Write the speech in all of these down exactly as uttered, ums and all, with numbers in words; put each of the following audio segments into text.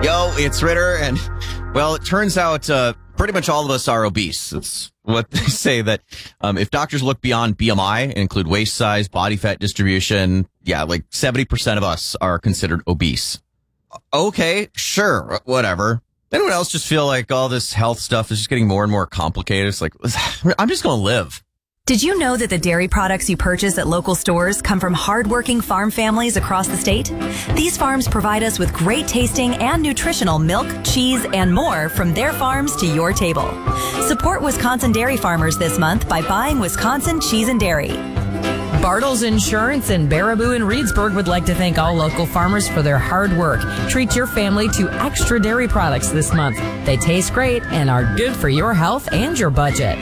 Yo, it's Ritter, and, well, it turns out uh, pretty much all of us are obese. It's what they say that um, if doctors look beyond B M I and include waist size, body fat distribution, yeah, like seventy percent of us are considered obese. Okay, sure, whatever. Anyone else just feel like all this health stuff is just getting more and more complicated? It's like, I'm just going to live. Did you know that the dairy products you purchase at local stores come from hardworking farm families across the state? These farms provide us with great tasting and nutritional milk, cheese, and more from their farms to your table. Support Wisconsin dairy farmers this month by buying Wisconsin Cheese and Dairy. Bartles Insurance in Baraboo and Reedsburg would like to thank all local farmers for their hard work. Treat your family to extra dairy products this month. They taste great and are good for your health and your budget.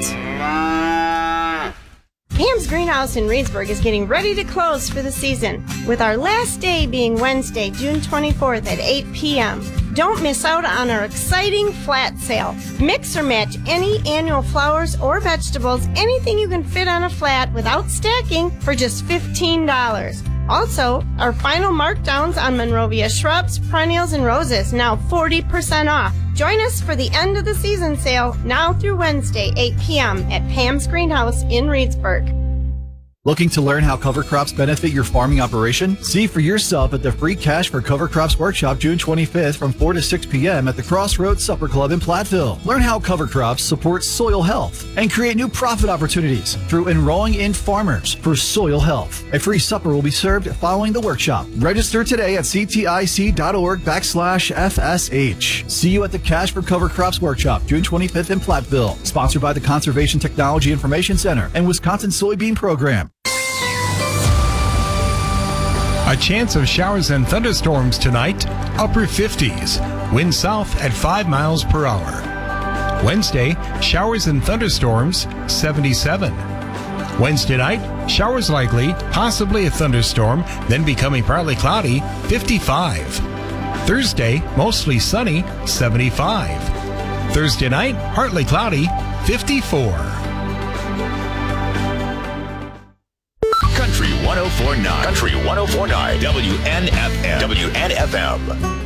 Pam's Greenhouse in Reedsburg is getting ready to close for the season, with our last day being Wednesday, June twenty-fourth at eight p.m. Don't miss out on our exciting flat sale. Mix or match any annual flowers or vegetables, anything you can fit on a flat without stacking, for just fifteen dollars. Also, our final markdowns on Monrovia shrubs, perennials, and roses, now forty percent off. Join us for the end of the season sale, now through Wednesday, eight p.m. at Pam's Greenhouse in Reedsburg. Looking to learn how cover crops benefit your farming operation? See for yourself at the Free Cash for Cover Crops Workshop June twenty-fifth from four to six p.m. at the Crossroads Supper Club in Platteville. Learn how cover crops support soil health and create new profit opportunities through enrolling in Farmers for Soil Health. A free supper will be served following the workshop. Register today at ctic.org backslash FSH. See you at the Cash for Cover Crops Workshop June twenty-fifth in Platteville. Sponsored by the Conservation Technology Information Center and Wisconsin Soybean Program. A chance of showers and thunderstorms tonight, upper fifties. Wind south at five miles per hour. Wednesday, showers and thunderstorms, seventy-seven. Wednesday night, showers likely, possibly a thunderstorm, then becoming partly cloudy, fifty-five. Thursday, mostly sunny, seventy-five. Thursday night, partly cloudy, fifty-four. Country one oh four point nine. Country one oh four point nine. W N F M. W N F M.